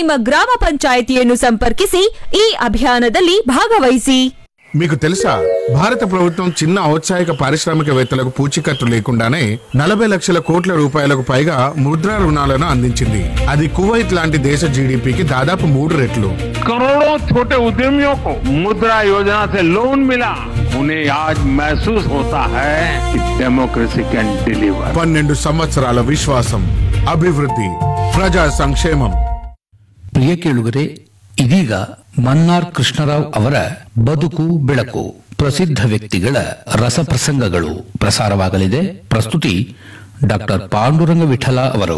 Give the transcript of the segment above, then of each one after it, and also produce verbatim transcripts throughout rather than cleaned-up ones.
ನಿಮ್ಮ ಗ್ರಾಮ ಪಂಚಾಯಿತಿಯನ್ನು ಸಂಪರ್ಕಿಸಿ ಈ అభియానದಲ್ಲಿ భాగవహిಸಿ. మీకు తెలుసా, భారత ప్రభుత్వం చిన్న ఔత్సాహిక పారిశ్రామికవేత్తలకు పూచీకత్తు లేకుండానే నలభై లక్షల కోట్ల రూపాయలకు పైగా ముద్రా రుణాలను అందించింది. అది కువైట్ లాంటి దేశ జీడీపీకి దాదాపు మూడు రెట్లు. करोड़ों छोटे उद्यमियों को मुद्रा योजना से लोन मिला. उन्हें आज महसूस होता है कि डेमोक्रेसी कैन डिलीवर. పన్నెండు సంవత్సరాల విశ్వాసం, అభివృద్ధి, ప్రజా సంక్షేమం. ಪ್ರಿಯ ಕೇಳುಗರೆ, ಇದೀಗ ಮನ್ನಾರ್ ಕೃಷ್ಣರಾವ್ ಅವರ ಬದುಕು ಬೆಳಕು ಪ್ರಸಿದ್ಧ ವ್ಯಕ್ತಿಗಳ ರಸಪ್ರಸಂಗಗಳು ಪ್ರಸಾರವಾಗಲಿದೆ. ಪ್ರಸ್ತುತಿ ಡಾಕ್ಟರ್ ಪಾಂಡುರಂಗ ವಿಠಲ ಅವರು.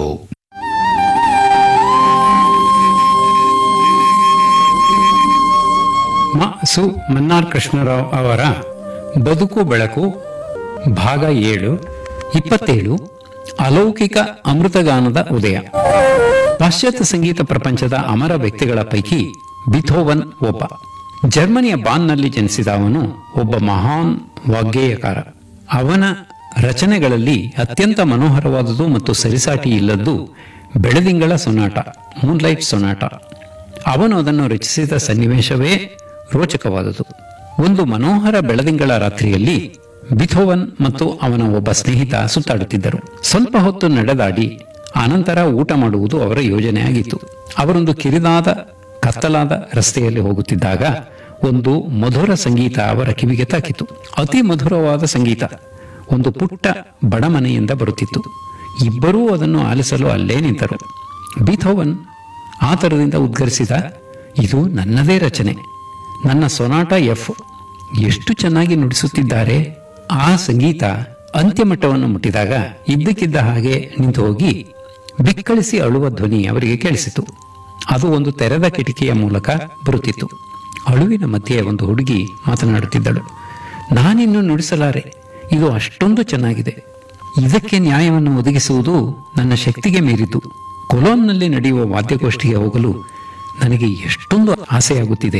ಮ ಸು ಮನ್ನಾರ್ ಕೃಷ್ಣರಾವ್ ಅವರ ಬದುಕು ಬೆಳಕು ಭಾಗ ಏಳು, ಇಪ್ಪತ್ತೇಳು, ಅಲೌಕಿಕ ಅಮೃತಗಾನದ ಉದಯ. ಪಾಶ್ಚಾತ್ಯ ಸಂಗೀತ ಪ್ರಪಂಚದ ಅಮರ ವ್ಯಕ್ತಿಗಳ ಪೈಕಿ ಬಿಥೋವನ್ ಒಬ್ಬ. ಜರ್ಮನಿಯ ಬಾನ್ನಲ್ಲಿ ಜನಿಸಿದ ಅವನು ಒಬ್ಬ ಮಹಾನ್ ವಾಗ್ಗೇಯಕಾರ. ಅವನ ರಚನೆಗಳಲ್ಲಿ ಅತ್ಯಂತ ಮನೋಹರವಾದುದು ಮತ್ತು ಸರಿಸಾಟಿ ಇಲ್ಲದ್ದು ಬೆಳದಿಂಗಳ ಸೊನಾಟ, ಮೂನ್ಲೈಟ್ ಸೊನಾಟ. ಅವನು ಅದನ್ನು ರಚಿಸಿದ ಸನ್ನಿವೇಶವೇ ರೋಚಕವಾದುದು. ಒಂದು ಮನೋಹರ ಬೆಳದಿಂಗಳ ರಾತ್ರಿಯಲ್ಲಿ ಬಿಥೋವನ್ ಮತ್ತು ಅವನ ಒಬ್ಬ ಸ್ನೇಹಿತ ಸುತ್ತಾಡುತ್ತಿದ್ದರು. ಸ್ವಲ್ಪ ಹೊತ್ತು ನಡೆದಾಡಿ ಅನಂತರ ಊಟ ಮಾಡುವುದು ಅವರ ಯೋಜನೆಯಾಗಿತ್ತು. ಅವರೊಂದು ಕಿರಿದಾದ ಕತ್ತಲಾದ ರಸ್ತೆಯಲ್ಲಿ ಹೋಗುತ್ತಿದ್ದಾಗ ಒಂದು ಮಧುರ ಸಂಗೀತ ಅವರ ಕಿವಿಗೆ ತಾಕಿತು. ಅತಿ ಮಧುರವಾದ ಸಂಗೀತ ಒಂದು ಪುಟ್ಟ ಬಡಮನೆಯಿಂದ ಬರುತ್ತಿತ್ತು. ಇಬ್ಬರೂ ಅದನ್ನು ಆಲಿಸಲು ಅಲ್ಲೇ ನಿಂತರು. ಬಿಥೋವನ್ ಆತರದಿಂದ ಉದ್ಗರಿಸಿದ, ಇದು ನನ್ನದೇ ರಚನೆ, ನನ್ನ ಸೊನಾಟ ಎಫ್. ಎಷ್ಟು ಚೆನ್ನಾಗಿ ನುಡಿಸುತ್ತಿದ್ದಾರೆ. ಆ ಸಂಗೀತ ಅಂತ್ಯಮಟ್ಟವನ್ನು ಮುಟ್ಟಿದಾಗ ಇದ್ದಕ್ಕಿದ್ದ ಹಾಗೆ ನಿಂತು ಹೋಗಿ ಬಿಕ್ಕಳಿಸಿ ಅಳುವ ಧ್ವನಿ ಅವರಿಗೆ ಕೇಳಿಸಿತು. ಅದು ಒಂದು ತೆರೆದ ಕಿಟಕಿಯ ಮೂಲಕ ಬರುತ್ತಿತ್ತು. ಅಳುವಿನ ಮಧ್ಯೆ ಒಂದು ಹುಡುಗಿ ಮಾತನಾಡುತ್ತಿದ್ದಳು. ನಾನಿನ್ನು ನುಡಿಸಲಾರೆ, ಇದು ಅಷ್ಟೊಂದು ಚೆನ್ನಾಗಿದೆ. ಇದಕ್ಕೆ ನ್ಯಾಯವನ್ನು ಒದಗಿಸುವುದು ನನ್ನ ಶಕ್ತಿಗೆ ಮೀರಿತು. ಕೊಲೋನ್ನಲ್ಲಿ ನಡೆಯುವ ವಾದ್ಯಗೋಷ್ಠಿಗೆ ಹೋಗಲು ನನಗೆ ಎಷ್ಟೊಂದು ಆಸೆಯಾಗುತ್ತಿದೆ.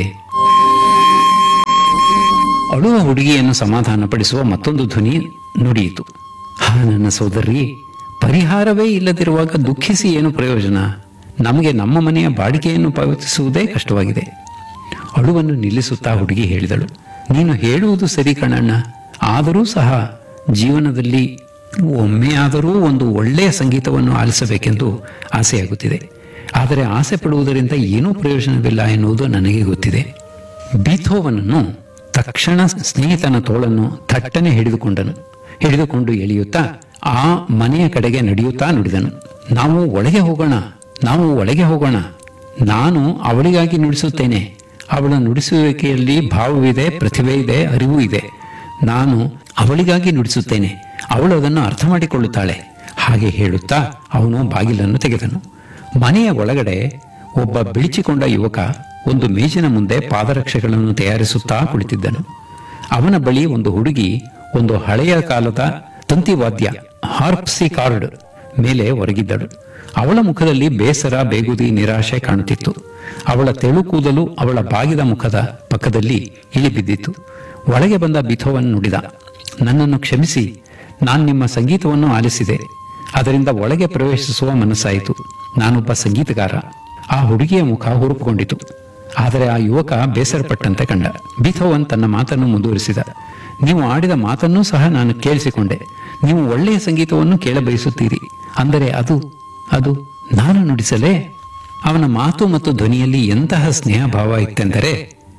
ಅಳುವ ಹುಡುಗಿಯನ್ನು ಸಮಾಧಾನಪಡಿಸುವ ಮತ್ತೊಂದು ಧ್ವನಿ ನುಡಿಯಿತು. ಹಾ ನನ್ನ ಸೋದರಿ, ಪರಿಹಾರವೇ ಇಲ್ಲದಿರುವಾಗ ದುಃಖಿಸಿ ಏನು ಪ್ರಯೋಜನ? ನಮಗೆ ನಮ್ಮ ಮನೆಯ ಬಾಡಿಗೆಯನ್ನು ಪಾವತಿಸುವುದೇ ಕಷ್ಟವಾಗಿದೆ. ಅಳುವನ್ನು ನಿಲ್ಲಿಸುತ್ತಾ ಹುಡುಗಿ ಹೇಳಿದಳು, ನೀನು ಹೇಳುವುದು ಸರಿ ಕಣಣ್ಣ. ಆದರೂ ಸಹ ಜೀವನದಲ್ಲಿ ಒಮ್ಮೆಯಾದರೂ ಒಂದು ಒಳ್ಳೆಯ ಸಂಗೀತವನ್ನು ಆಲಿಸಬೇಕೆಂದು ಆಸೆಯಾಗುತ್ತಿದೆ. ಆದರೆ ಆಸೆ ಪಡುವುದರಿಂದ ಏನೂ ಪ್ರಯೋಜನವಿಲ್ಲ ಎನ್ನುವುದು ನನಗೆ ಗೊತ್ತಿದೆ. ಬಿಥೋವನನ್ನು ತಕ್ಷಣ ಸ್ನೇಹಿತನ ತೋಳನ್ನು ಥಟ್ಟನೆ ಹಿಡಿದುಕೊಂಡನು. ಹಿಡಿದುಕೊಂಡು ಎಳೆಯುತ್ತಾ ಆ ಮನೆಯ ಕಡೆಗೆ ನಡೆಯುತ್ತಾ ನುಡಿದನು, ನಾವು ಒಳಗೆ ಹೋಗೋಣ, ನಾವು ಒಳಗೆ ಹೋಗೋಣ. ನಾನು ಅವಳಿಗಾಗಿ ನುಡಿಸುತ್ತೇನೆ. ಅವಳ ನುಡಿಸುವಿಕೆಯಲ್ಲಿ ಭಾವವಿದೆ, ಪ್ರತಿಭೆ ಇದೆ, ಅರಿವು ಇದೆ. ನಾನು ಅವಳಿಗಾಗಿ ನುಡಿಸುತ್ತೇನೆ, ಅವಳು ಅದನ್ನು ಅರ್ಥ ಮಾಡಿಕೊಳ್ಳುತ್ತಾಳೆ. ಹಾಗೆ ಹೇಳುತ್ತಾ ಅವನು ಬಾಗಿಲನ್ನು ತೆಗೆದನು. ಮನೆಯ ಒಳಗಡೆ ಒಬ್ಬ ಬಿಳಿಚಿಕೊಂಡ ಯುವಕ ಒಂದು ಮೇಜಿನ ಮುಂದೆ ಪಾದರಕ್ಷೆಗಳನ್ನು ತಯಾರಿಸುತ್ತಾ ಕುಳಿತಿದ್ದನು. ಅವನ ಬಳಿ ಒಂದು ಹುಡುಗಿ ಒಂದು ಹಳೆಯ ಕಾಲದ ತಂತಿವಾದ್ಯ ಹಾರ್ಪ್ಸಿ ಕಾರ್ಡ್ ಮೇಲೆ ಒರಗಿದ್ದಳು. ಅವಳ ಮುಖದಲ್ಲಿ ಬೇಸರ, ಬೇಗುದಿ, ನಿರಾಶೆ ಕಾಣುತ್ತಿತ್ತು. ಅವಳ ತೆಳು ಕೂದಲು ಅವಳ ಬಾಗಿದ ಮುಖದ ಪಕ್ಕದಲ್ಲಿ ಇಳಿಬಿದ್ದಿತ್ತು. ಒಳಗೆ ಬಂದ ಬಿಥೋವನ್ ನುಡಿದ, ನನ್ನನ್ನು ಕ್ಷಮಿಸಿ, ನಾನು ನಿಮ್ಮ ಸಂಗೀತವನ್ನು ಆಲಿಸಿದೆ. ಅದರಿಂದ ಒಳಗೆ ಪ್ರವೇಶಿಸುವ ಮನಸ್ಸಾಯಿತು. ನಾನೊಬ್ಬ ಸಂಗೀತಗಾರ. ಆ ಹುಡುಗಿಯ ಮುಖ ಹುರುಪುಗೊಂಡಿತು. ಆದರೆ ಆ ಯುವಕ ಬೇಸರಪಟ್ಟಂತೆ ಕಂಡ. ಬಿಥೋವನ್ ತನ್ನ ಮಾತನ್ನು ಮುಂದುವರಿಸಿದ, ನೀವು ಆಡಿದ ಮಾತನ್ನೂ ಸಹ ನಾನು ಕೇಳಿಸಿಕೊಂಡೆ. ನೀವು ಒಳ್ಳೆಯ ಸಂಗೀತವನ್ನು ಕೇಳಬಯಸುತ್ತೀರಿ. ಅಂದರೆ ಅದು ಅದು ನಾನು ನುಡಿಸಲೇ? ಅವನ ಮಾತು ಮತ್ತು ಧ್ವನಿಯಲ್ಲಿ ಎಂತಹ ಸ್ನೇಹ ಭಾವ ಇತ್ತೆಂದರೆ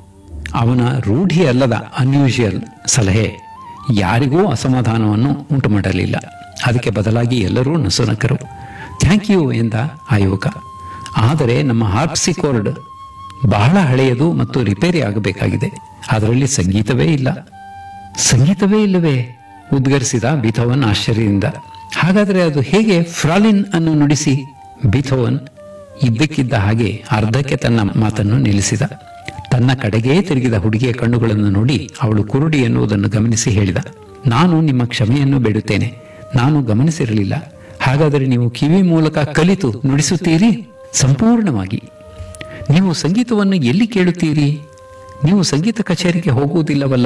ಅವನ ರೂಢಿ ಅಲ್ಲದ ಅನ್ಯೂಶುವಲ್ ಸಲಹೆ ಯಾರಿಗೂ ಅಸಮಾಧಾನವನ್ನು ಉಂಟು ಮಾಡಲಿಲ್ಲ. ಅದಕ್ಕೆ ಬದಲಾಗಿ ಎಲ್ಲರೂ ನಸುನಕ್ಕರು. ಥ್ಯಾಂಕ್ ಯು ಎಂದ ಆ ಯುವಕ. ಆದರೆ ನಮ್ಮ ಹಾರ್ಪ್ಸಿಕೋರ್ಡ್ ಬಹಳ ಹಳೆಯದು ಮತ್ತು ರಿಪೇರಿ ಆಗಬೇಕಾಗಿದೆ. ಅದರಲ್ಲಿ ಸಂಗೀತವೇ ಇಲ್ಲ. ಸಂಗೀತವೇ ಇಲ್ಲವೇ? ಉದ್ಗರಿಸಿದ ಬಿಥೋವನ್ ಆಶ್ಚರ್ಯದಿಂದ. ಹಾಗಾದರೆ ಅದು ಹೇಗೆ ಫ್ರಾಲಿನ್ ಅನ್ನು ನುಡಿಸಿ? ಬಿಥೋವನ್ ಇದ್ದಕ್ಕಿದ್ದ ಹಾಗೆ ಅರ್ಧಕ್ಕೆ ತನ್ನ ಮಾತನ್ನು ನಿಲ್ಲಿಸಿದ. ತನ್ನ ಕಡೆಗೇ ತಿರುಗಿದ ಹುಡುಗಿಯ ಕಣ್ಣುಗಳನ್ನು ನೋಡಿ ಅವಳು ಕುರುಡಿ ಎನ್ನುವುದನ್ನು ಗಮನಿಸಿ ಹೇಳಿದ, ನಾನು ನಿಮ್ಮ ಕ್ಷಮೆಯನ್ನು ಬೇಡುತ್ತೇನೆ. ನಾನು ಗಮನಿಸಿರಲಿಲ್ಲ. ಹಾಗಾದರೆ ನೀವು ಕಿವಿ ಮೂಲಕ ಕಲಿತು ನುಡಿಸುತ್ತೀರಿ? ಸಂಪೂರ್ಣವಾಗಿ. ನೀವು ಸಂಗೀತವನ್ನು ಎಲ್ಲಿ ಕೇಳುತ್ತೀರಿ? ನೀವು ಸಂಗೀತ ಕಚೇರಿಗೆ ಹೋಗುವುದಿಲ್ಲವಲ್ಲ?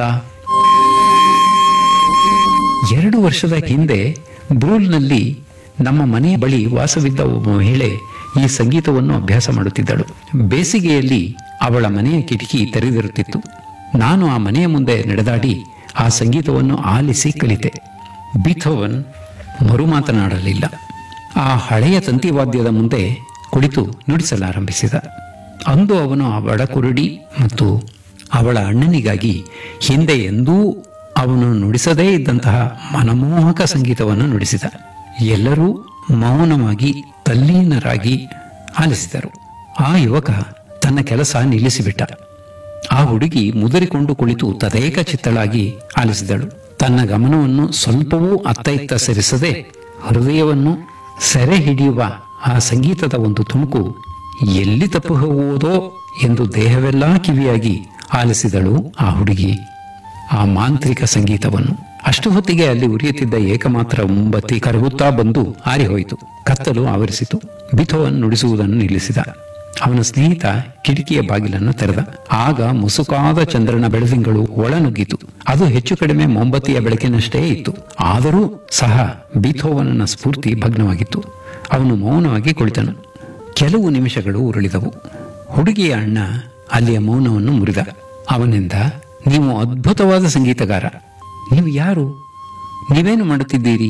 ಎರಡು ವರ್ಷದ ಹಿಂದೆ ಬ್ರೂಲ್ನಲ್ಲಿ ನಮ್ಮ ಮನೆಯ ಬಳಿ ವಾಸವಿದ್ದ ಒಬ್ಬ ಮಹಿಳೆ ಈ ಸಂಗೀತವನ್ನು ಅಭ್ಯಾಸ ಮಾಡುತ್ತಿದ್ದಳು. ಬೇಸಿಗೆಯಲ್ಲಿ ಅವಳ ಮನೆಯ ಕಿಟಕಿ ತೆರೆದಿರುತ್ತಿತ್ತು. ನಾನು ಆ ಮನೆಯ ಮುಂದೆ ನಡೆದಾಡಿ ಆ ಸಂಗೀತವನ್ನು ಆಲಿಸಿ ಕಲಿತೆ. ಬೀಥೋವನ್ ಮರು ಮಾತನಾಡಲಿಲ್ಲ. ಆ ಹಳೆಯ ತಂತಿವಾದ್ಯದ ಮುಂದೆ ಕುಳಿತು ನುಡಿಸಲಾರಂಭಿಸಿದ. ಅಂದು ಅವನು ಆ ಬಡಕುರುಡಿ ಮತ್ತು ಅವಳ ಅಣ್ಣನಿಗಾಗಿ ಹಿಂದೆ ಎಂದೂ ಅವನು ನುಡಿಸದೇ ಇದ್ದಂತಹ ಮನಮೋಹಕ ಸಂಗೀತವನ್ನು ನುಡಿಸಿದ. ಎಲ್ಲರೂ ಮೌನವಾಗಿ ತಲ್ಲೀನರಾಗಿ ಆಲಿಸಿದರು. ಆ ಯುವಕ ತನ್ನ ಕೆಲಸ ನಿಲ್ಲಿಸಿಬಿಟ್ಟ. ಆ ಹುಡುಗಿ ಮುದರಿಕೊಂಡು ಕುಳಿತು ತದೇಕ ಚಿತ್ತಳಾಗಿ ಆಲಿಸಿದಳು. ತನ್ನ ಗಮನವನ್ನು ಸ್ವಲ್ಪವೂ ಅತ್ತ ಇತ್ತ ಸರಿಸದೆ ಹೃದಯವನ್ನು ಸೆರೆ ಹಿಡಿಯುವ ಆ ಸಂಗೀತದ ಒಂದು ತುಣುಕು ಎಲ್ಲಿ ತಪ್ಪು ಹೋಗುವುದೋ ಎಂದು ದೇಹವೆಲ್ಲಾ ಕಿವಿಯಾಗಿ ಆಲಿಸಿದಳು ಆ ಹುಡುಗಿ ಆ ಮಾಂತ್ರಿಕ ಸಂಗೀತವನ್ನು. ಅಷ್ಟು ಹೊತ್ತಿಗೆ ಅಲ್ಲಿ ಉರಿಯುತ್ತಿದ್ದ ಏಕಮಾತ್ರ ಮುಂಬತ್ತಿ ಕರಗುತ್ತಾ ಬಂದು ಆರಿಹೋಯಿತು. ಕತ್ತಲು ಆವರಿಸಿತು. ಬೀಥೋವನ್ ನುಡಿಸುವುದನ್ನು ನಿಲ್ಲಿಸಿದ. ಅವನ ಸ್ನೇಹಿತ ಕಿಟಕಿಯ ಬಾಗಿಲನ್ನು ತೆರೆದ. ಆಗ ಮುಸುಕಾದ ಚಂದ್ರನ ಬೆಳದಿಂಗಳು ಒಳನುಗ್ಗಿತು. ಅದು ಹೆಚ್ಚು ಕಡಿಮೆ ಮೊಂಬತ್ತಿಯ ಬೆಳಕಿನಷ್ಟೇ ಇತ್ತು. ಆದರೂ ಸಹ ಬೀಥೋವನನ ಸ್ಫೂರ್ತಿ ಭಗ್ನವಾಗಿತ್ತು. ಅವನು ಮೌನವಾಗಿ ಕುಳಿತನು. ಕೆಲವು ನಿಮಿಷಗಳು ಉರುಳಿದವು. ಹುಡುಗಿಯ ಅಣ್ಣ ಅಲ್ಲಿಯ ಮೌನವನ್ನು ಮುರಿದ. ಅವನಿಂದ, ನೀವು ಅದ್ಭುತವಾದ ಸಂಗೀತಗಾರ. ನೀವು ಯಾರು? ನೀವೇನು ಮಾಡುತ್ತಿದ್ದೀರಿ?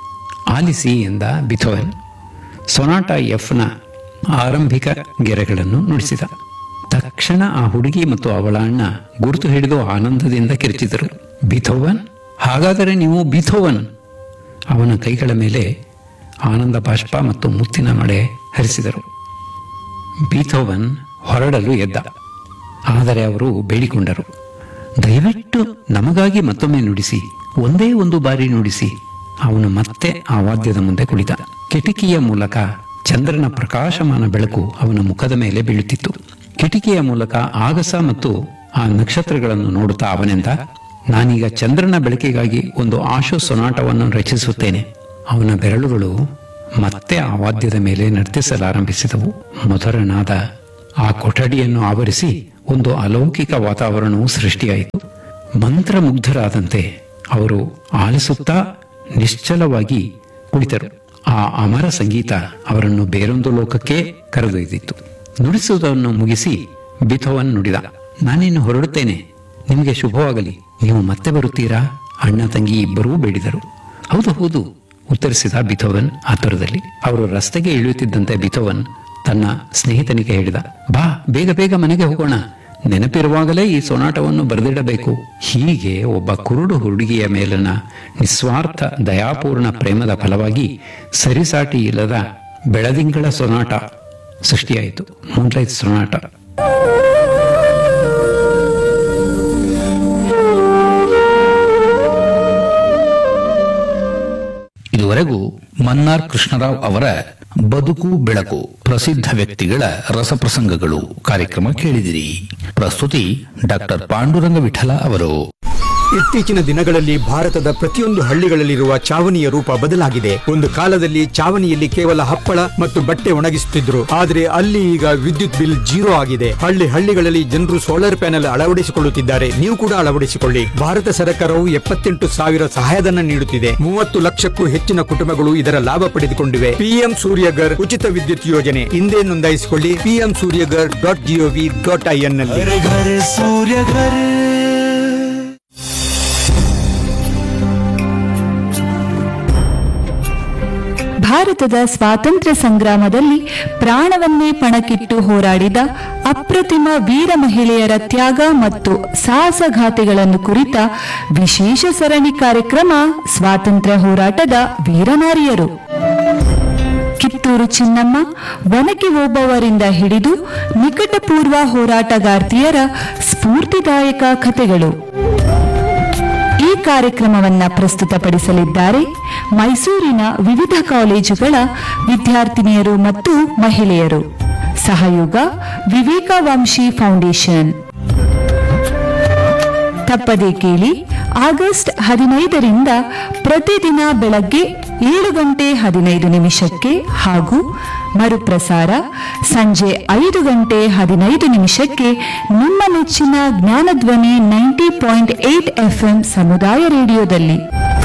ಆಲಿಸಿ ಎಂದ ಬೀಥೋವನ್. ಸೊನಾಟ ಎಫ್ನ ಆರಂಭಿಕ ಗೆರೆಗಳನ್ನು ನುಡಿಸಿದ. ತಕ್ಷಣ ಆ ಹುಡುಗಿ ಮತ್ತು ಅವಳ ಅಣ್ಣ ಗುರುತು ಹಿಡಿದು ಆನಂದದಿಂದ ಕಿರುಚಿದರು. ಬೀಥೋವನ್? ಹಾಗಾದರೆ ನೀವು ಬೀಥೋವನ್? ಅವನ ಕೈಗಳ ಮೇಲೆ ಆನಂದ ಬಾಷ್ಪ ಮತ್ತು ಮುತ್ತಿನ ಮಳೆ ಹರಿಸಿದರು. ಬೀಥೋವನ್ ಹೊರಡಲು ಎದ್ದ. ಆದರೆ ಅವರು ಬೇಡಿಕೊಂಡರು, ದಯವಿಟ್ಟು ನಮಗಾಗಿ ಮತ್ತೊಮ್ಮೆ ನುಡಿಸಿ, ಒಂದೇ ಒಂದು ಬಾರಿ ನುಡಿಸಿ. ಅವನು ಮತ್ತೆ ಆ ವಾದ್ಯದ ಮುಂದೆ ಕುಳಿತ. ಕಿಟಕಿಯ ಮೂಲಕ ಚಂದ್ರನ ಪ್ರಕಾಶಮಾನ ಬೆಳಕು ಅವನ ಮುಖದ ಮೇಲೆ ಬೀಳುತ್ತಿತ್ತು. ಕಿಟಕಿಯ ಮೂಲಕ ಆಗಸ ಮತ್ತು ಆ ನಕ್ಷತ್ರಗಳನ್ನು ನೋಡುತ್ತಾ ಅವನೆಂದ, ನಾನೀಗ ಚಂದ್ರನ ಬೆಳಕಿಗಾಗಿ ಒಂದು ಆಶು ಸೊನಾಟವನ್ನು ರಚಿಸುತ್ತೇನೆ. ಅವನ ಬೆರಳುಗಳು ಮತ್ತೆ ಆ ವಾದ್ಯದ ಮೇಲೆ ನರ್ತಿಸಲಾರಂಭಿಸಿದವು. ಮಧುರನಾದ ಆ ಕೊಠಡಿಯನ್ನು ಆವರಿಸಿ ಒಂದು ಅಲೌಕಿಕ ವಾತಾವರಣವು ಸೃಷ್ಟಿಯಾಯಿತು. ಮಂತ್ರಮುಗ್ಧರಾದಂತೆ ಅವರು ಆಲಿಸುತ್ತಾ ನಿಶ್ಚಲವಾಗಿ ಕುಳಿತರು. ಆ ಅಮರ ಸಂಗೀತ ಅವರನ್ನು ಬೇರೊಂದು ಲೋಕಕ್ಕೆ ಕರೆದೊಯ್ದಿತ್ತು. ನುಡಿಸುವುದನ್ನು ಮುಗಿಸಿ ಬೀಥೋವನ್ ನುಡಿದ, ನಾನೇನು ಹೊರಡುತ್ತೇನೆ, ನಿಮಗೆ ಶುಭವಾಗಲಿ. ನೀವು ಮತ್ತೆ ಬರುತ್ತೀರಾ? ಅಣ್ಣ ತಂಗಿ ಇಬ್ಬರೂ ಬೇಡಿದರು. ಹೌದು ಹೌದು ಉತ್ತರಿಸಿದ ಬೀಥೋವನ್ ಆತುರದಲ್ಲಿ. ಅವರು ರಸ್ತೆಗೆ ಇಳಿಯುತ್ತಿದ್ದಂತೆ ಬೀಥೋವನ್ ತನ್ನ ಸ್ನೇಹಿತನಿಗೆ ಹೇಳಿದ, ಬಾ ಬೇಗ ಬೇಗ ಮನೆಗೆ ಹೋಗೋಣ. ನೆನಪಿರುವಾಗಲೇ ಈ ಸೊನಾಟವನ್ನು ಬರೆದಿಡಬೇಕು. ಹೀಗೆ ಒಬ್ಬ ಕುರುಡು ಹುಡುಗಿಯ ಮೇಲಿನ ನಿಸ್ವಾರ್ಥ ದಯಾಪೂರ್ಣ ಪ್ರೇಮದ ಫಲವಾಗಿ ಸರಿಸಾಟಿ ಇಲ್ಲದ ಬೆಳದಿಂಗಳ ಸೊನಾಟ ಸೃಷ್ಟಿಯಾಯಿತು. Moonlight Sonata. ಇದುವರೆಗೂ ಮನ್ನಾರ್ ಕೃಷ್ಣರಾವ್ ಅವರ ಬದುಕು ಬೆಳಕು ಪ್ರಸಿದ್ಧ ವ್ಯಕ್ತಿಗಳ ರಸಪ್ರಸಂಗಗಳು ಕಾರ್ಯಕ್ರಮ ಕೇಳಿದಿರಿ. ಪ್ರಸ್ತುತಿ ಡಾಕ್ಟರ್ ಪಾಂಡುರಂಗ ವಿಠಲ ಅವರು. ಇತ್ತೀಚಿನ ದಿನಗಳಲ್ಲಿ ಭಾರತದ ಪ್ರತಿಯೊಂದು ಹಳ್ಳಿಗಳಲ್ಲಿರುವ ಚಾವಣಿಯ ರೂಪ ಬದಲಾಗಿದೆ. ಒಂದು ಕಾಲದಲ್ಲಿ ಚಾವಣಿಯಲ್ಲಿ ಕೇವಲ ಹಪ್ಪಳ ಮತ್ತು ಬಟ್ಟೆ ಒಣಗಿಸುತ್ತಿದ್ರು, ಆದರೆ ಅಲ್ಲಿ ಈಗ ವಿದ್ಯುತ್ ಬಿಲ್ ಜೀರೋ ಆಗಿದೆ. ಹಳ್ಳಿ ಹಳ್ಳಿಗಳಲ್ಲಿ ಜನರು ಸೋಲಾರ್ ಪ್ಯಾನೆಲ್ ಅಳವಡಿಸಿಕೊಳ್ಳುತ್ತಿದ್ದಾರೆ. ನೀವು ಕೂಡ ಅಳವಡಿಸಿಕೊಳ್ಳಿ. ಭಾರತ ಸರ್ಕಾರವು ಎಪ್ಪತ್ತೆಂಟು ಸಾವಿರ ಸಹಾಯಧನ ನೀಡುತ್ತಿದೆ. ಮೂವತ್ತು ಲಕ್ಷಕ್ಕೂ ಹೆಚ್ಚಿನ ಕುಟುಂಬಗಳು ಇದರ ಲಾಭ ಪಡೆದುಕೊಂಡಿವೆ. ಪಿಎಂ ಸೂರ್ಯಗರ್ ಉಚಿತ ವಿದ್ಯುತ್ ಯೋಜನೆ ಹಿಂದೆ ನೋಂದಾಯಿಸಿಕೊಳ್ಳಿ. PM Surya Ghar dot gov dot IN ನಲ್ಲಿ. ಭಾರತದ ಸ್ವಾತಂತ್ರ್ಯ ಸಂಗ್ರಾಮದಲ್ಲಿ ಪ್ರಾಣವನ್ನೇ ಪಣಕ್ಕಿಟ್ಟು ಹೋರಾಡಿದ ಅಪ್ರತಿಮ ವೀರ ಮಹಿಳೆಯರ ತ್ಯಾಗ ಮತ್ತು ಸಾಹಸಗಾಥೆಗಳನ್ನು ಕುರಿತ ವಿಶೇಷ ಸರಣಿ ಕಾರ್ಯಕ್ರಮ ಸ್ವಾತಂತ್ರ್ಯ ಹೋರಾಟದ ವೀರನಾರಿಯರು. ಕಿತ್ತೂರು ಚಿನ್ನಮ್ಮ, ಒನಕೆ ಓಬವ್ವರಿಂದ ಹಿಡಿದು ನಿಕಟಪೂರ್ವ ಹೋರಾಟಗಾರ್ತಿಯರ ಸ್ಫೂರ್ತಿದಾಯಕ ಕಥೆಗಳು. ಈ ಕಾರ್ಯಕ್ರಮವನ್ನ ಪ್ರಸ್ತುತಪಡಿಸಲಿದ್ದಾರೆ ಮೈಸೂರಿನ ವಿವಿಧ ಕಾಲೇಜುಗಳ ವಿದ್ಯಾರ್ಥಿನಿಯರು ಮತ್ತು ಮಹಿಳೆಯರು. ಸಹಯೋಗ ವಿವೇಕವಂಶಿ ಫೌಂಡೇಶನ್. ತಪ್ಪದೇ ಕೇಳಿ. ಆಗಸ್ಟ್ ಹದಿನೈದರಿಂದ ಪ್ರತಿದಿನ ಬೆಳಗ್ಗೆ ಏಳು ಗಂಟೆ ಹದಿನೈದು ನಿಮಿಷಕ್ಕೆ ಹಾಗೂ ಮರುಪ್ರಸಾರ ಸಂಜೆ ಐದು ಗಂಟೆ ಹದಿನೈದು ನಿಮಿಷಕ್ಕೆ ನಿಮ್ಮ ನೆಚ್ಚಿನ Jnanadhwani ninety point eight FM ಸಮುದಾಯ ರೇಡಿಯೋದಲ್ಲಿ.